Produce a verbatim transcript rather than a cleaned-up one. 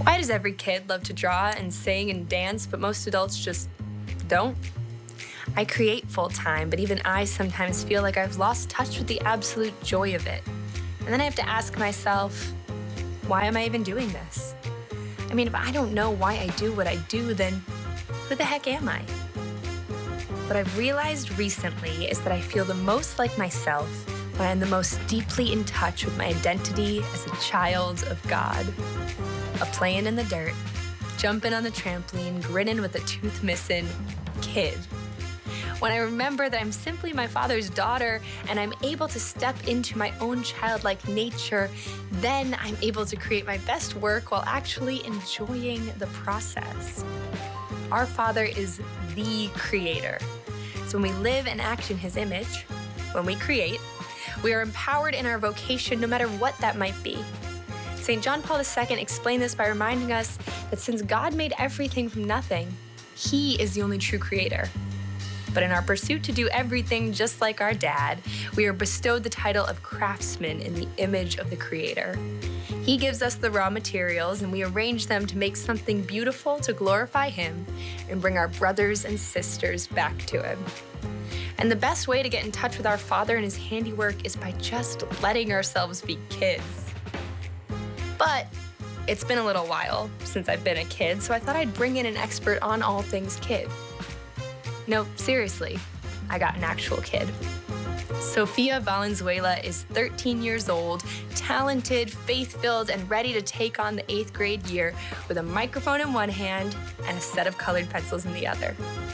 Why does every kid love to draw and sing and dance, but most adults just don't? I create full time, but even I sometimes feel like I've lost touch with the absolute joy of it. And then I have to ask myself, why am I even doing this? I mean, if I don't know why I do what I do, then who the heck am I? What I've realized recently is that I feel the most like myself when I'm the most deeply in touch with my identity as a child of God. A playing in the dirt, jumping on the trampoline, grinning with a tooth missing kid. When I remember that I'm simply my Father's daughter and I'm able to step into my own childlike nature, then I'm able to create my best work while actually enjoying the process. Our Father is the creator. So when we live and act in his image, when we create, we are empowered in our vocation no matter what that might be. Saint John Paul the Second explained this by reminding us that since God made everything from nothing, he is the only true creator. But in our pursuit to do everything just like our dad, we are bestowed the title of craftsman in the image of the Creator. He gives us the raw materials and we arrange them to make something beautiful to glorify him and bring our brothers and sisters back to him. And the best way to get in touch with our Father and his handiwork is by just letting ourselves be kids. But it's been a little while since I've been a kid, so I thought I'd bring in an expert on all things kid. No, seriously, I got an actual kid. Sofia Valenzuela is thirteen years old, talented, faith-filled, and ready to take on the eighth grade year with a microphone in one hand and a set of colored pencils in the other.